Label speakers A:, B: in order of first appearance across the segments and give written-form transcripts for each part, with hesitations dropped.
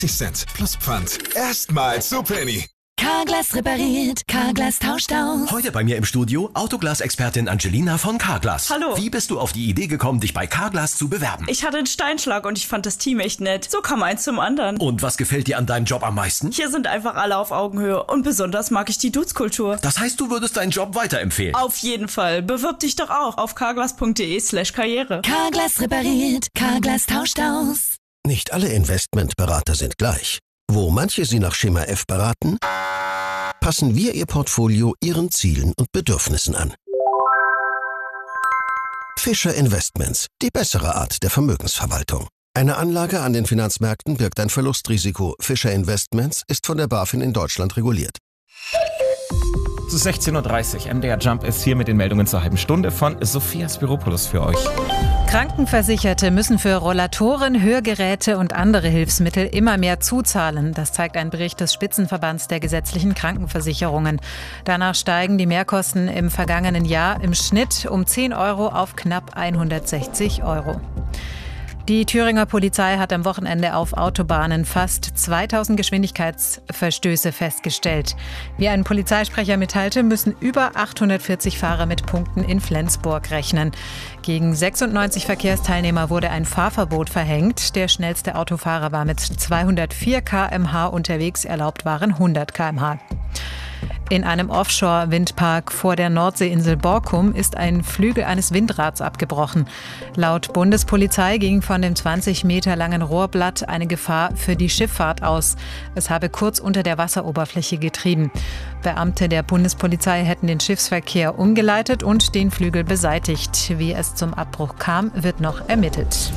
A: Cent plus Pfand. Erstmal zu Penny.
B: Carglass repariert, Carglass tauscht aus.
C: Heute bei mir im Studio Autoglas-Expertin Angelina von Carglass.
D: Hallo.
C: Wie bist du auf die Idee gekommen, dich bei Carglass zu bewerben?
D: Ich hatte einen Steinschlag und ich fand das Team echt nett. So kam eins zum anderen.
C: Und was gefällt dir an deinem Job am meisten?
D: Hier sind einfach alle auf Augenhöhe und besonders mag ich die Dudes-Kultur.
C: Das heißt, du würdest deinen Job weiterempfehlen?
D: Auf jeden Fall. Bewirb dich doch auch auf carglass.de/karriere.
B: Carglass repariert, Carglass tauscht aus.
E: Nicht alle Investmentberater sind gleich. Wo manche Sie nach Schema F beraten, passen wir Ihr Portfolio Ihren Zielen und Bedürfnissen an. Fischer Investments, die bessere Art der Vermögensverwaltung. Eine Anlage an den Finanzmärkten birgt ein Verlustrisiko. Fischer Investments ist von der BaFin in Deutschland reguliert.
F: Es ist 16.30 Uhr. MDR Jump ist hier mit den Meldungen zur halben Stunde von Sophia Spiropoulos für euch.
G: Krankenversicherte müssen für Rollatoren, Hörgeräte und andere Hilfsmittel immer mehr zuzahlen. Das zeigt ein Bericht des Spitzenverbands der gesetzlichen Krankenversicherungen. Danach steigen die Mehrkosten im vergangenen Jahr im Schnitt um 10 Euro auf knapp 160 Euro. Die Thüringer Polizei hat am Wochenende auf Autobahnen fast 2000 Geschwindigkeitsverstöße festgestellt. Wie ein Polizeisprecher mitteilte, müssen über 840 Fahrer mit Punkten in Flensburg rechnen. Gegen 96 Verkehrsteilnehmer wurde ein Fahrverbot verhängt. Der schnellste Autofahrer war mit 204 km/h unterwegs, erlaubt waren 100 km/h. In einem Offshore-Windpark vor der Nordseeinsel Borkum ist ein Flügel eines Windrads abgebrochen. Laut Bundespolizei ging von dem 20 Meter langen Rohrblatt eine Gefahr für die Schifffahrt aus. Es habe kurz unter der Wasseroberfläche getrieben. Beamte der Bundespolizei hätten den Schiffsverkehr umgeleitet und den Flügel beseitigt. Wie es zum Abbruch kam, wird noch ermittelt.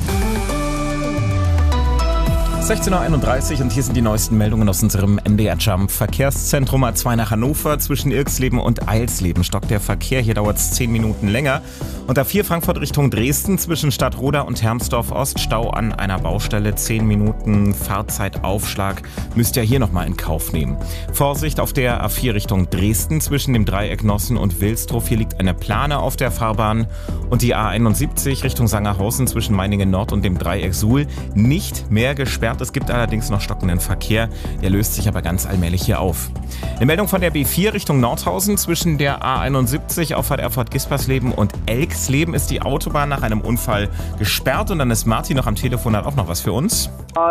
F: 16.31 Uhr und hier sind die neuesten Meldungen aus unserem MDR Jump. Verkehrszentrum A2 nach Hannover. Zwischen Irxleben und Eilsleben stockt der Verkehr. Hier dauert es 10 Minuten länger. Und A4 Frankfurt Richtung Dresden zwischen Stadtroda und Hermsdorf Ost. Stau an einer Baustelle. 10 Minuten Fahrzeitaufschlag müsst ihr hier nochmal in Kauf nehmen. Vorsicht auf der A4 Richtung Dresden zwischen dem Dreieck Nossen und Wilsdruff. Hier liegt eine Plane auf der Fahrbahn. Und die A71 Richtung Sangerhausen zwischen Meiningen Nord und dem Dreieck Suhl nicht mehr gesperrt. Es gibt allerdings noch stockenden Verkehr, der löst sich aber ganz allmählich hier auf. Eine Meldung von der B4 Richtung Nordhausen zwischen der A71 Auffahrt Erfurt-Gispersleben und Elksleben ist die Autobahn nach einem Unfall gesperrt und dann ist Martin noch am Telefon, hat auch noch was für uns.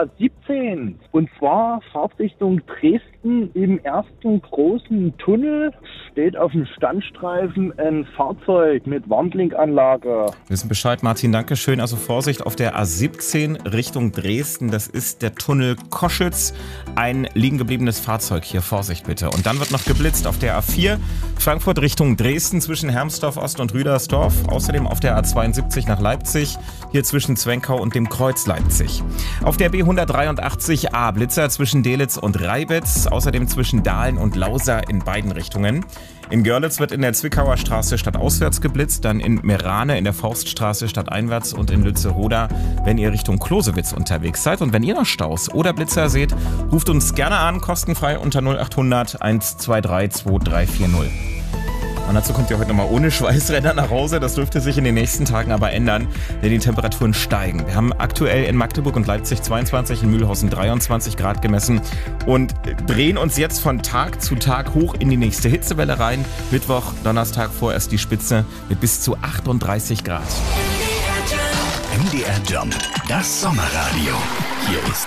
H: A17 und zwar Fahrtrichtung Dresden im ersten großen Tunnel steht auf dem Standstreifen ein Fahrzeug mit Warnblinkanlage.
F: Wir wissen Bescheid, Martin, danke schön. Also Vorsicht auf der A17 Richtung Dresden, das ist der Tunnel Koschütz, ein liegen gebliebenes Fahrzeug hier, Vorsicht bitte. Und dann wird noch geblitzt auf der A4 Frankfurt Richtung Dresden zwischen Hermsdorf Ost und Rüdersdorf, außerdem auf der A72 nach Leipzig, hier zwischen Zwenkau und dem Kreuz Leipzig. Auf der B183a Blitzer zwischen Delitzsch und Reibitz, außerdem zwischen Dahlen und Lausa in beiden Richtungen. In Görlitz wird in der Zwickauer Straße stadtauswärts geblitzt, dann in Merane in der Forststraße stadteinwärts und in Lützeroda, wenn ihr Richtung Klosewitz unterwegs seid. Und wenn ihr noch Staus oder Blitzer seht, ruft uns gerne an, kostenfrei unter 0800 123 2340. Und dazu kommt ihr heute nochmal ohne Schweißränder nach Hause. Das dürfte sich in den nächsten Tagen aber ändern, denn die Temperaturen steigen. Wir haben aktuell in Magdeburg und Leipzig 22, in Mühlhausen 23 Grad gemessen und drehen uns jetzt von Tag zu Tag hoch in die nächste Hitzewelle rein. Mittwoch, Donnerstag vorerst die Spitze mit bis zu 38 Grad.
C: MDR Jump, das Sommerradio. Hier ist